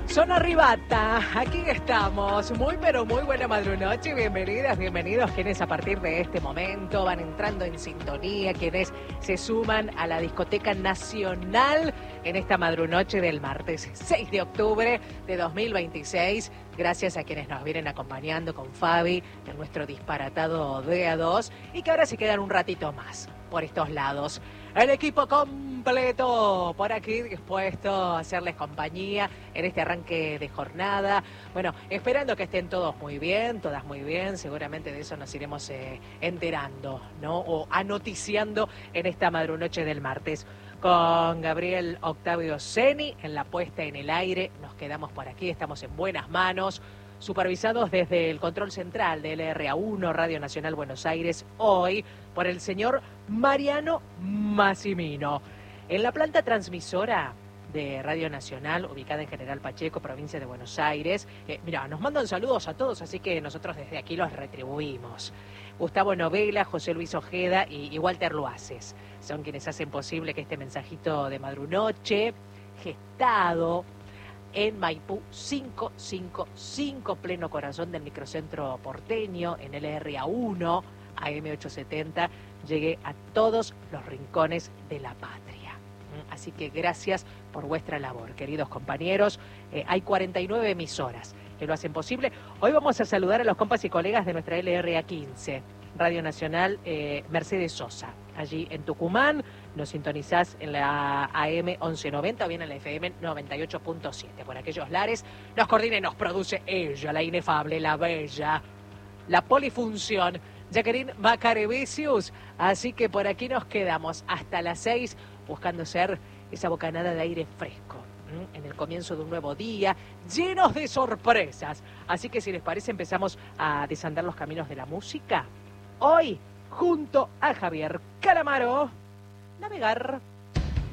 Zona Ribata, aquí estamos, muy pero muy buena madrunoche, bienvenidas, bienvenidos quienes a partir de este momento van entrando en sintonía, quienes se suman a la Discoteca Nacional en esta madrunoche del martes 6 de octubre de 2026, gracias a quienes nos vienen acompañando con Fabi en nuestro disparatado DA2 y que ahora se quedan un ratito más por estos lados. El equipo completo por aquí dispuesto a hacerles compañía en este arranque de jornada. Bueno, esperando que estén todos muy bien, todas muy bien. Seguramente de eso nos iremos enterando, ¿no? O anoticiando en esta madrunoche del martes. Con Gabriel Octavio Ceni en la puesta en el aire. Nos quedamos por aquí, estamos en buenas manos. Supervisados desde el control central de LRA1, Radio Nacional Buenos Aires, hoy por el señor Mariano Massimino. En la planta transmisora de Radio Nacional, ubicada en General Pacheco, provincia de Buenos Aires, mira, nos mandan saludos a todos, así que nosotros desde aquí los retribuimos. Gustavo Novela, José Luis Ojeda y Walter Luaces son quienes hacen posible que este mensajito de madrunoche, gestado en Maipú 555, pleno corazón del microcentro porteño, en LRA1, AM870, llegue a todos los rincones de la patria. Así que gracias por vuestra labor, queridos compañeros. Hay 49 emisoras que lo hacen posible. Hoy vamos a saludar a los compas y colegas de nuestra LRA15, Radio Nacional Mercedes Sosa. Allí en Tucumán, nos sintonizás en la AM 1190 o bien en la FM 98.7. Por aquellos lares, nos coordina y nos produce ella, la inefable, la bella, la polifunción, Jacqueline Macarebesius. Así que por aquí nos quedamos hasta las 6 buscando ser esa bocanada de aire fresco en el comienzo de un nuevo día, llenos de sorpresas. Así que si les parece empezamos a desandar los caminos de la música. Hoy, junto a Javier Calamaro, navegar.